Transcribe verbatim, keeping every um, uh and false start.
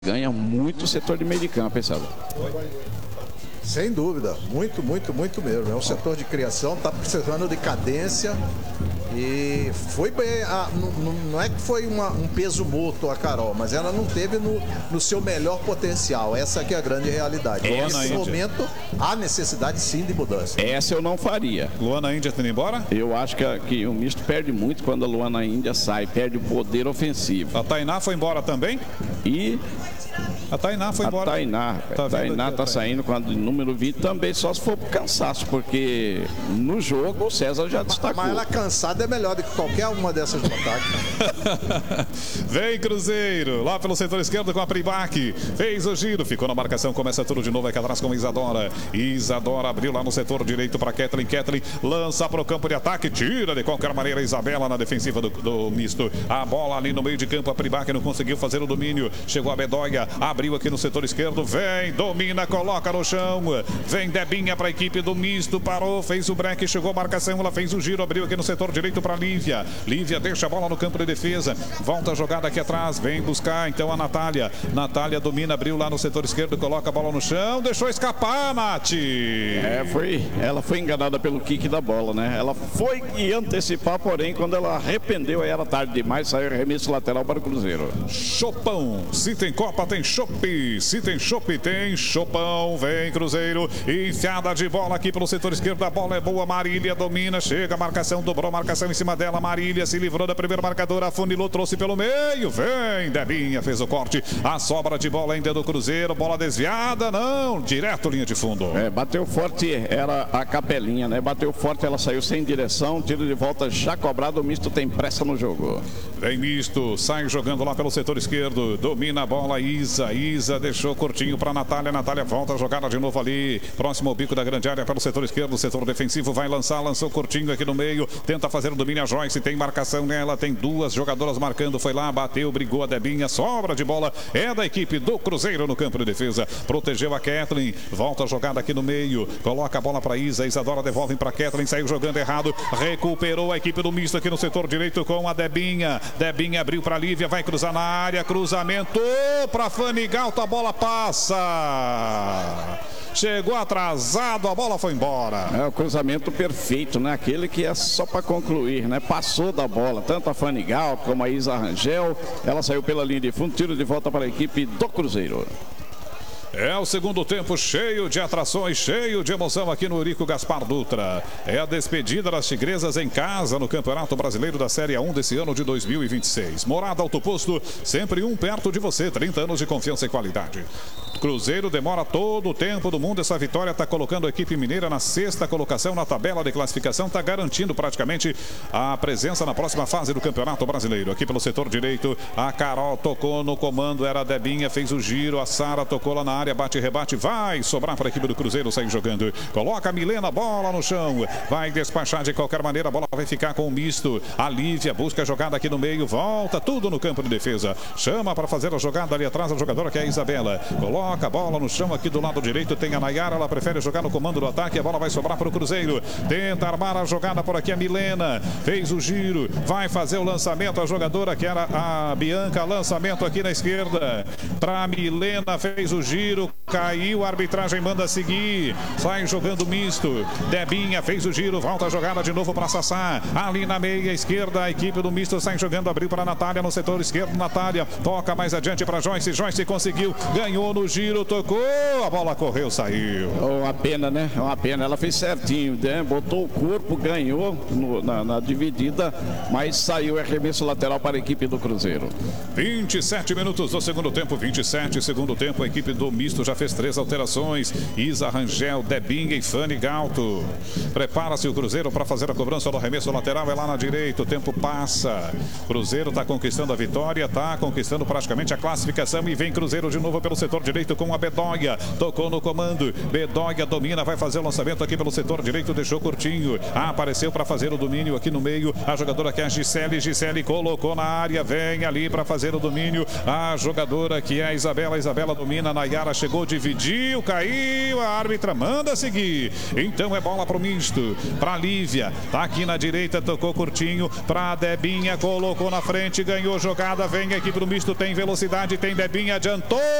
ganha muito o setor de meio de campo, pessoal. Sem dúvida, muito, muito, muito mesmo. É um setor de criação, está precisando de cadência e foi bem. A, não, não é que foi uma, um peso mútuo a Carol, mas ela não teve no, no seu melhor potencial. Essa que é a grande realidade. Essa Nesse momento, há necessidade sim de mudança. Essa eu não faria. Luana Índia tá indo embora? Eu acho que, que o misto perde muito quando a Luana Índia sai, perde o poder ofensivo. A Tainá foi embora também? E a Tainá foi embora. A Tainá, tá a Tainá está saindo com o número vinte também, só se for por cansaço, porque no jogo o César já destacou. Mas ela cansada é melhor do que qualquer uma dessas do ataque. Vem Cruzeiro, lá pelo setor esquerdo com a Pribac. Fez o giro, ficou na marcação, começa tudo de novo aqui atrás com Isadora. Isadora abriu lá no setor direito para Kathleen. Kathleen lança para o campo de ataque, tira de qualquer maneira Isabela na defensiva do, do misto. A bola ali no meio de campo, a Pribac não conseguiu fazer o domínio. Chegou a Bedóia, abriu aqui no setor esquerdo, vem, domina, coloca no chão. Vem Debinha para a equipe do misto, parou, fez o break, chegou a marcação, ela fez o giro, abriu aqui no setor direito para Lívia. Lívia deixa a bola no campo de defesa, volta a jogada aqui atrás, vem buscar então a Natália. Natália domina, abriu lá no setor esquerdo, coloca a bola no chão, deixou escapar, Nath. É, foi, ela foi enganada pelo kick da bola, né? Ela foi e antecipar, porém, quando ela arrependeu, aí era tarde demais, saiu arremesso lateral para o Cruzeiro. Chopão, se tem Copa, tem chopp, se tem chopp, tem chopão, vem Cruzeiro, enfiada de bola aqui pelo setor esquerdo, a bola é boa, Marília domina, chega a marcação, dobrou a marcação em cima dela, Marília se livrou da primeira marcadora, afunilou, trouxe pelo meio, vem Debinha, fez o corte, a sobra de bola ainda do Cruzeiro, bola desviada, não, direto linha de fundo. É, bateu forte, era a capelinha, né? Bateu forte, ela saiu sem direção, tiro de volta já cobrado, o misto tem pressa no jogo. Vem misto, sai jogando lá pelo setor esquerdo, domina a bola, Isa, Isa deixou curtinho para Natália, Natália volta a jogada de novo ali, próximo ao bico da grande área pelo setor esquerdo, o setor defensivo vai lançar, lançou curtinho aqui no meio, tenta fazer o domínio a Joyce, tem marcação nela, tem duas jogadoras marcando, foi lá, bateu, brigou a Debinha, sobra de bola, é da equipe do Cruzeiro no campo de defesa, protegeu a Kathleen, volta a jogada aqui no meio, coloca a bola para Isa, Isadora devolve para Kathleen, saiu jogando errado, recuperou a equipe do misto aqui no setor direito com a Debinha, Debinha abriu para Lívia, vai cruzar na área, cruzamento para Fanny Galto, a bola passa. Chegou atrasado, a bola foi embora. É o cruzamento perfeito, né? Aquele que é só para concluir, né? Passou da bola, tanto a Fanny Galto como a Isa Rangel. Ela saiu pela linha de fundo, tiro de volta para a equipe do Cruzeiro. É o segundo tempo cheio de atrações, cheio de emoção aqui no Eurico Gaspar Dutra. É a despedida das tigresas em casa no Campeonato Brasileiro da Série A um desse ano de dois mil e vinte e seis. Morada Auto Posto, sempre um perto de você, trinta anos de confiança e qualidade. Cruzeiro demora todo o tempo do mundo. Essa vitória está colocando a equipe mineira na sexta colocação na tabela de classificação, está garantindo praticamente a presença na próxima fase do Campeonato Brasileiro. Aqui pelo setor direito, a Carol tocou no comando, era a Debinha, fez o giro, a Sara tocou lá na área, bate e rebate, vai sobrar para a equipe do Cruzeiro sair jogando. Coloca a Milena, bola no chão, vai despachar de qualquer maneira, a bola vai ficar com o misto. A Lívia busca a jogada aqui no meio, volta tudo no campo de defesa, chama para fazer a jogada ali atrás a jogadora que é a Isabela, coloca a bola no chão aqui do lado direito, tem a Nayara, ela prefere jogar no comando do ataque, a bola vai sobrar para o Cruzeiro, tenta armar a jogada por aqui a Milena, fez o giro, vai fazer o lançamento, a jogadora que era a Bianca, lançamento aqui na esquerda para a Milena, fez o giro, caiu, a arbitragem manda seguir, sai jogando misto, Debinha fez o giro, volta a jogada de novo para Sassá, ali na meia esquerda, a equipe do misto sai jogando, abriu para a Natália no setor esquerdo, Natália toca mais adiante para Joyce, Joyce conseguiu, ganhou no giro, tocou, a bola correu, saiu. Uma pena, né? Uma pena, ela fez certinho, né? Botou o corpo, ganhou no, na, na dividida, mas saiu arremesso lateral para a equipe do Cruzeiro. vinte e sete minutos do segundo tempo, vinte e sete, segundo tempo, a equipe do misto já fez três alterações, Isa Rangel, Debinha e Fanny Galto. Prepara-se o Cruzeiro para fazer a cobrança do arremesso lateral, é lá na direita, o tempo passa. Cruzeiro está conquistando a vitória, está conquistando praticamente a classificação e vem Cruzeiro de novo pelo setor direito. direito com a Bedóia. Tocou no comando. Bedóia domina, vai fazer o lançamento aqui pelo setor direito, deixou curtinho. Ah, apareceu para fazer o domínio aqui no meio. A jogadora que é a Gisele. Gisele colocou na área, vem ali para fazer o domínio. A jogadora que é a Isabela. Isabela domina. Nayara chegou, dividiu, caiu. A árbitra manda seguir. Então é bola pro misto. Para Lívia. Tá aqui na direita, tocou curtinho. Para Debinha, colocou na frente, ganhou jogada. Vem aqui pro misto, tem velocidade, tem Debinha, adiantou.